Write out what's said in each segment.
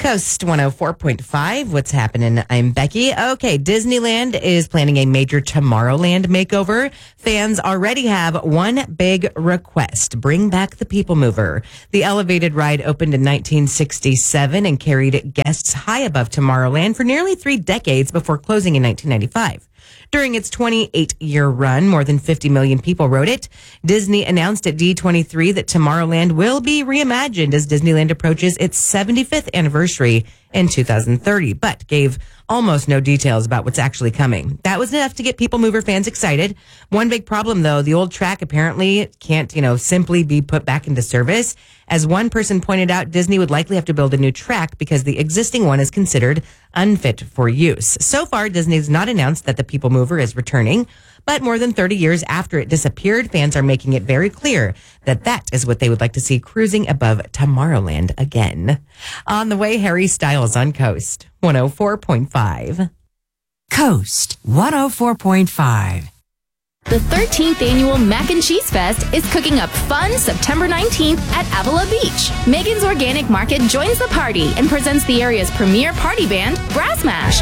Coast 104.5. What's happening? I'm Becky. Okay, Disneyland is planning a major Tomorrowland makeover. Fans already have one big request. Bring back the People Mover. The elevated ride opened in 1967 and carried guests high above Tomorrowland for nearly 3 decades before closing in 1995. During its 28-year run, more than 50 million people rode it. Disney announced at D23 that Tomorrowland will be reimagined as Disneyland approaches its 75th anniversary in 2030, but gave almost no details about what's actually coming. That was enough to get People Mover fans excited. One big problem, though, the old track apparently can't, simply be put back into service. As one person pointed out, Disney would likely have to build a new track because the existing one is considered unfit for use. So far, Disney's not announced that the People Mover is returning, but more than 30 years after it disappeared, fans are making it very clear that that is what they would like to see cruising above Tomorrowland again. On the way, Harry Styles on Coast 104.5. Coast 104.5. The 13th annual Mac and Cheese Fest is cooking up fun September 19th at Avila Beach. Megan's Organic Market joins the party and presents the area's premier party band, Brass Mash.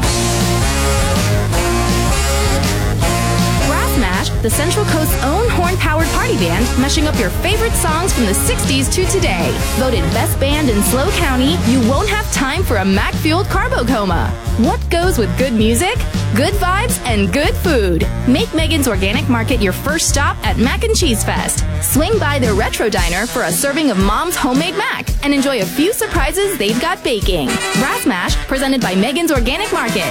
Brass Mash, the Central Coast's own horn-powered party band, mashing up your favorite songs from the 60s to today. Voted best band in SLO County, you won't have time for a Mac-fueled carbo coma. What goes with good music? Good vibes and good food. Make Megan's Organic Market your first stop at Mac and Cheese Fest. Swing by their retro diner for a serving of Mom's homemade mac and enjoy a few surprises they've got baking. Brass Mash, presented by Megan's Organic Market.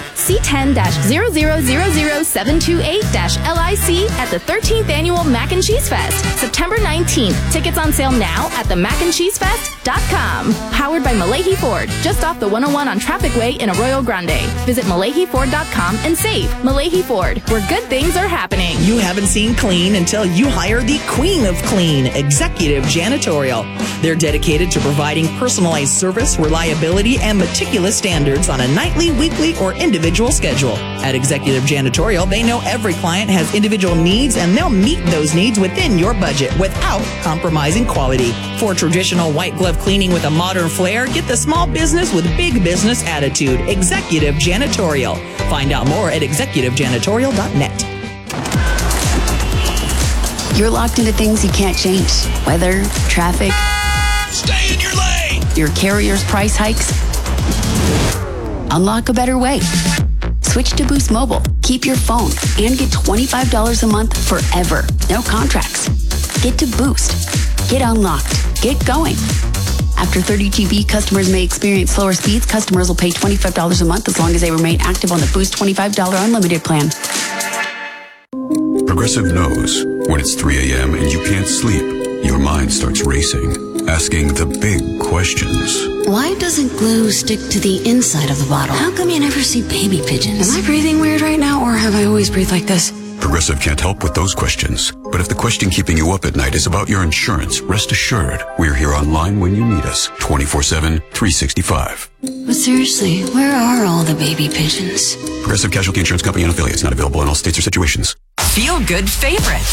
C10-0000728-LIC at the 13th annual Mac and Cheese Fest, September 19th. Tickets on sale now at themacandcheesefest.com. Powered by Malahi Ford, just off the 101 on Traffic Way in Arroyo Grande. Visit MalahiFord.com and save. Malahi Ford, where good things are happening. You haven't seen clean until you hire the Queen of Clean, Executive Janitorial. They're dedicated to providing personalized service, reliability, and meticulous standards on a nightly, weekly, or individual schedule. At Executive Janitorial, they know every client has individual needs, and they'll meet those needs within your budget without compromising quality. For traditional white glove cleaning with a modern flair, get the small business with big business attitude. Executive Janitorial. Find out more at executivejanitorial.net. You're locked into things you can't change. Weather, traffic. Stay in your lane! Your carrier's price hikes. Unlock a better way. Switch to Boost Mobile. Keep your phone and get $25 a month forever. No contracts. Get to Boost. Get unlocked. Get going. After 30 GB, customers may experience slower speeds. Customers will pay $25 a month as long as they remain active on the Boost $25 unlimited plan. Progressive knows when it's 3 a.m. and you can't sleep, your mind starts racing, asking the big questions. Why doesn't glue stick to the inside of the bottle? How come you never see baby pigeons? Am I breathing weird right now, or have I always breathed like this? Progressive can't help with those questions. But if the question keeping you up at night is about your insurance, rest assured, we're here online when you need us, 24/7, 365. But seriously, where are all the baby pigeons? Progressive Casualty Insurance Company and affiliates, not available in all states or situations. Feel good favorites.